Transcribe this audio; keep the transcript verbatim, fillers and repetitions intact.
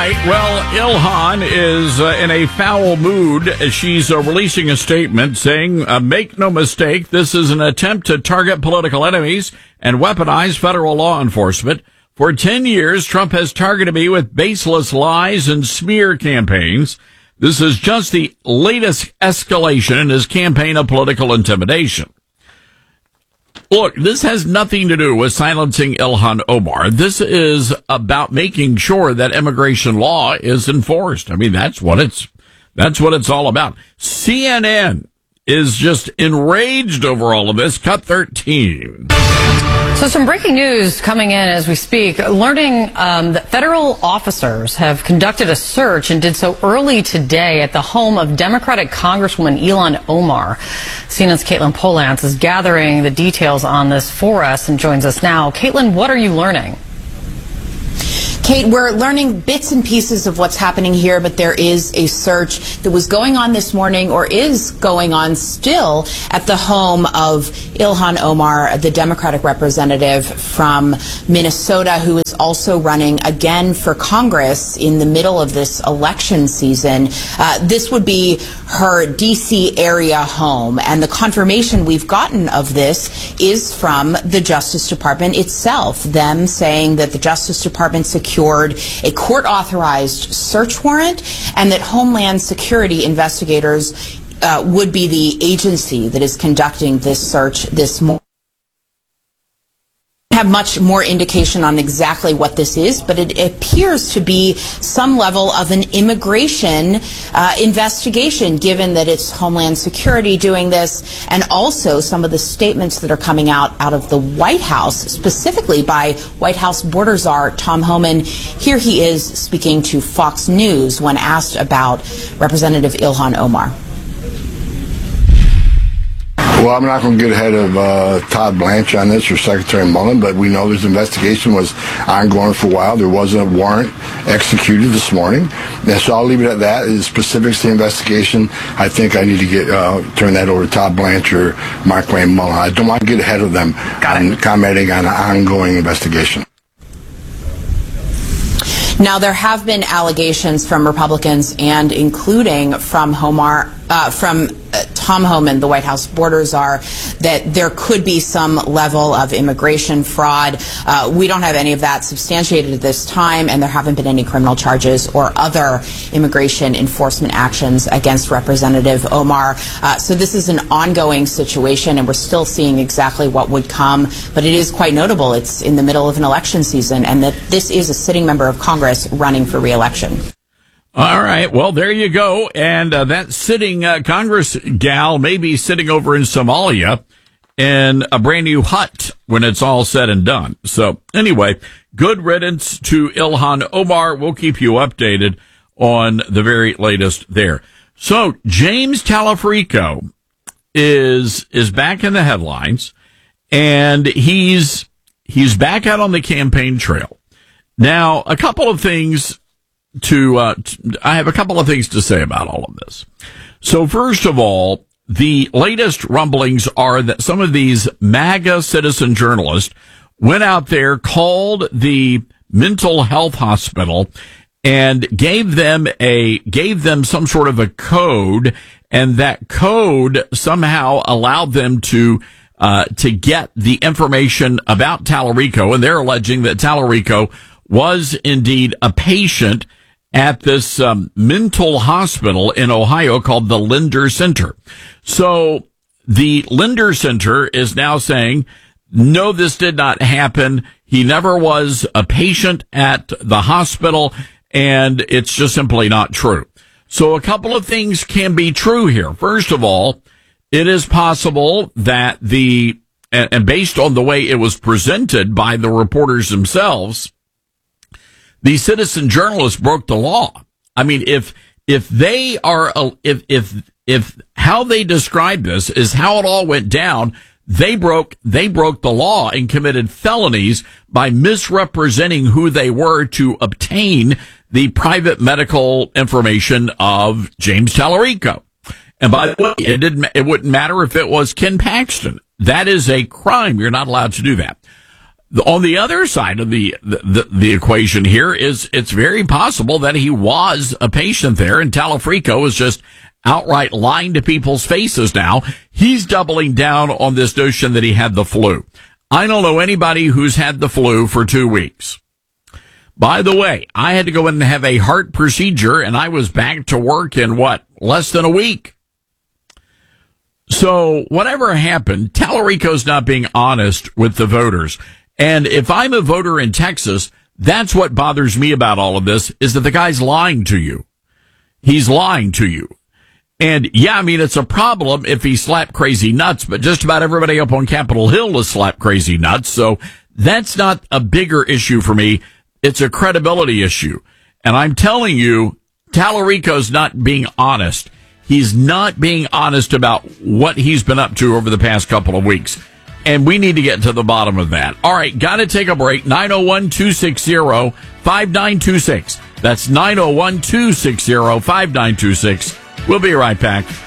right. Well, Ilhan is uh, in a foul mood. She's uh, releasing a statement saying, uh, make no mistake, this is an attempt to target political enemies and weaponize federal law enforcement. For ten years, Trump has targeted me with baseless lies and smear campaigns. This is just the latest escalation in his campaign of political intimidation. Look, this has nothing to do with silencing Ilhan Omar. This is about making sure that immigration law is enforced. I mean, that's what it's, that's what it's all about. C N N is just enraged over all of this. Cut thirteen. So some breaking news coming in as we speak, learning um, that federal officers have conducted a search and did so early today at the home of Democratic Congresswoman Ilhan Omar. C N N's Caitlin Polantz is gathering the details on this for us and joins us now. Caitlin, what are you learning? Kate, we're learning bits and pieces of what's happening here, but there is a search that was going on this morning, or is going on still, at the home of Ilhan Omar, the Democratic representative from Minnesota, who is also running again for Congress in the middle of this election season. Uh, this would be her D C area home, and the confirmation we've gotten of this is from the Justice Department itself, them saying that the Justice Department secured a court-authorized search warrant, and that Homeland Security investigators uh, would be the agency that is conducting this search this morning. Have much more indication on exactly what this is, but it appears to be some level of an immigration uh, investigation, given that it's Homeland Security doing this, and also some of the statements that are coming out out of the White House, specifically by White House border czar Tom Homan. Here he is speaking to Fox News when asked about Representative Ilhan Omar. Well, I'm not going to get ahead of uh, Todd Blanche on this, or Secretary Mullen, but we know this investigation was ongoing for a while. There was a warrant executed this morning, and so I'll leave it at that. The specifics of the investigation, I think I need to get uh, turn that over to Todd Blanche or Mark Wayne Mullen. I don't want to get ahead of them on commenting on an ongoing investigation. Now, there have been allegations from Republicans, and including from Homar, uh, from uh, Tom Homan, the White House border czar, that there could be some level of immigration fraud. Uh, we don't have any of that substantiated at this time, and there haven't been any criminal charges or other immigration enforcement actions against Representative Omar. Uh, so this is an ongoing situation, and we're still seeing exactly what would come. But it is quite notable. It's in the middle of an election season, and that this is a sitting member of Congress running for re-election. All right. Well, there you go. And uh, that sitting uh, Congress gal may be sitting over in Somalia in a brand new hut when it's all said and done. So anyway, good riddance to Ilhan Omar. We'll keep you updated on the very latest there. So James Talafrico is is back in the headlines, and he's he's back out on the campaign trail. Now, a couple of things to, uh, t- I have a couple of things to say about all of this. So first of all, the latest rumblings are that some of these MAGA citizen journalists went out there, called the mental health hospital, and gave them a, gave them some sort of a code, and that code somehow allowed them to uh, to get the information about Talarico, and they're alleging that Talarico was indeed a patient at this um, mental hospital in Ohio called the Linder Center. So the Linder Center is now saying, no, this did not happen. He never was a patient at the hospital, and it's just simply not true. So a couple of things can be true here. First of all, it is possible that the, and based on the way it was presented by the reporters themselves, the citizen journalists broke the law. I mean, if, if they are, if, if, if how they describe this is how it all went down, they broke, they broke the law and committed felonies by misrepresenting who they were to obtain the private medical information of James Talarico. And by the way, it didn't, it wouldn't matter if it was Ken Paxton. That is a crime. You're not allowed to do that. On the other side of the, the, the equation here is it's very possible that he was a patient there and Talafrico is just outright lying to people's faces now. He's doubling down on this notion that he had the flu. I don't know anybody who's had the flu for two weeks. By the way, I had to go in and have a heart procedure and I was back to work in what? Less than a week. So whatever happened, Talarico's not being honest with the voters. And if I'm a voter in Texas, that's what bothers me about all of this, is that the guy's lying to you. He's lying to you. And yeah, I mean, it's a problem if he slapped crazy nuts, but just about everybody up on Capitol Hill has slapped crazy nuts. So that's not a bigger issue for me. It's a credibility issue. And I'm telling you, Talarico's not being honest. He's not being honest about what he's been up to over the past couple of weeks. And we need to get to the bottom of that. All right, got to take a break. nine oh one, two six zero, five nine two six. That's nine oh one, two six zero, five nine two six. We'll be right back.